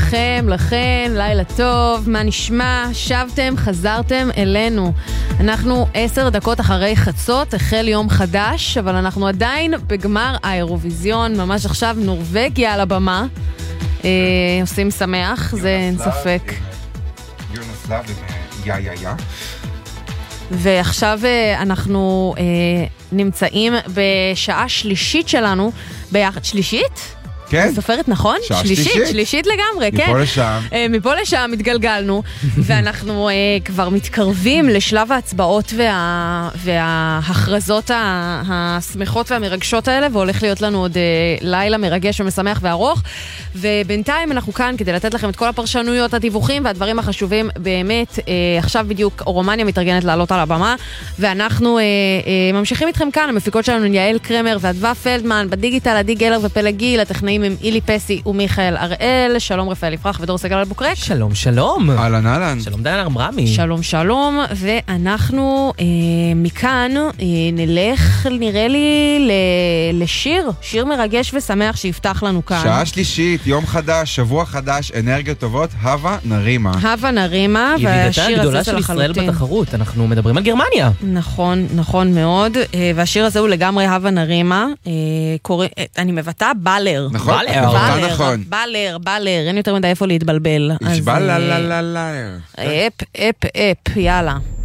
לכם, לילה טוב, מה נשמע? שבתם, חזרתם אלינו. אנחנו 10 דקות אחרי חצות, החל יום חדש, אבל אנחנו עדיין בגמר האירוויזיון, ממש עכשיו נורווגיה על הבמה. עושים שמח, זה אין ספק. יונוסלב עם יא. ועכשיו אנחנו נמצאים בשעה שלישית שלנו, ביחד שלישית? כן. סופרת נכון? שעה שלישית. שלישית לגמרי, כן. מפה לשם. מפה לשם התגלגלנו, ואנחנו כבר מתקרבים לשלב ההצבעות וההכרזות השמחות והמרגשות האלה, והולך להיות לנו עוד לילה מרגש ומשמח וארוך, ובינתיים אנחנו כאן כדי לתת לכם את כל הפרשנויות, הדיווחים והדברים החשובים באמת. עכשיו בדיוק רומניה מתארגנת לעלות על הבמה, ואנחנו ממשיכים איתכם כאן, המפיקות שלנו יעל קרמר ואדווה פלדמן, בדיגיטל עדי גלר ופלגיל, הטכנאים עם אילי פסי ומיכאל הראל, שלום רפאל יפרח ודור סגל אלבוקרק. שלום, שלום. אהלן. שלום דיין ארמרמי. שלום, שלום, ואנחנו מכאן נלך, נראה לי, שיר מרגש ושמח שיפתח לנו כאן. שעה שלישית, יום חדש, שבוע חדש, אנרגיות טובות, הווה נרימה. הווה נרימה, ידידתה הגדולה של ישראל בתחרות, אנחנו מדברים על גרמניה. נכון, נכון מאוד, והשיר הזה הוא לגמרי הווה נרימה, אני מבטא בלר. נכון, נכון. בלר, אין יותר מדי איפה להתבלבל. ישבל לה. אפ, יאללה.